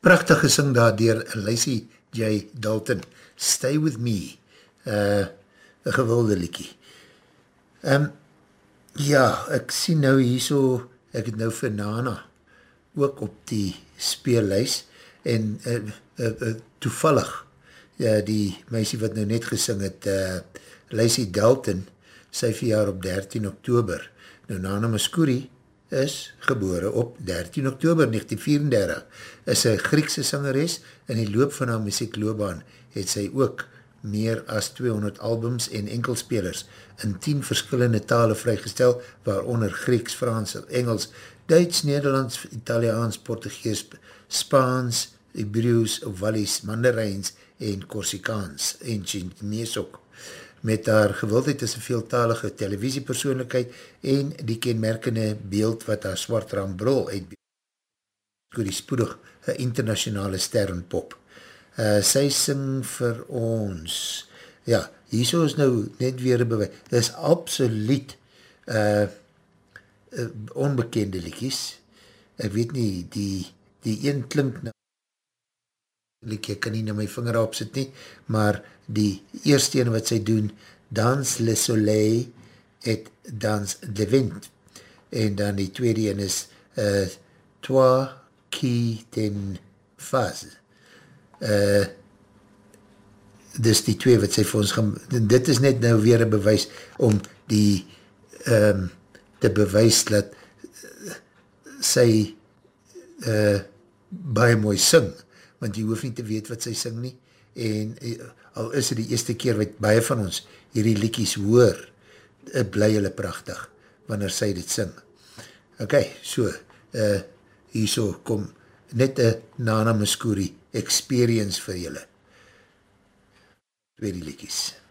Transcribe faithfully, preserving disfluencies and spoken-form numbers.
prachtig gesing daar dier Lacey J. Dalton, Stay With Me, uh, een gewilde liekie. Um, ja, ek sien nou hierso, ek het nou vir Nana ook op die speellys, en uh, uh, uh, toevallig, uh, die meisie wat nou net gesing het, uh, Lacey Dalton, sy verjaar op dertien Oktober. Nou, Nana Mouskouri is gebore op dertien Oktober negentien vierendertig, is sy Griekse sangeres, in die loop van haar muziekloopbaan het sy ook meer as tweehonderd albums en enkelspelers in tien verskillende tale vrygestel, waaronder Grieks, Frans, Engels, Duits, Nederlands, Italiaans, Portugees, Spaans, Hebrews, Wallis, Mandarijns en Korsikaans en Chinees ook. Met haar gewildheid is een veeltalige televisiepersoonlijkheid en die kenmerkende beeld wat haar swart rambrol uitbeeld. Die spoedig een internationale sterrenpop. Uh, sy sing vir ons. Ja, hierso is nou net weer een bewys. Dit is absoluut uh, uh, onbekende liedjies. Ek weet nie, die, die een klink nou, ek kan nie na my vinger opsit nie, maar die eerste ene wat sy doen, Dans le soleil et Dans de wind. En dan die tweede ene is uh, Toi qui ten phase. Uh, dis die twee wat sy vir ons gaan, dit is net nou weer een bewys om die um, te bewys dat uh, sy uh, baie mooi sing, want jy hoef nie te weet wat sy sing nie, en uh, al is dit die eerste keer wat baie van ons hierdie liedjies hoor, uh, bly hulle prachtig, wanneer sy dit sing. Ok, so, uh, hierso kom net een Nana Mouskouri experience vir julle. Tweede liedjies.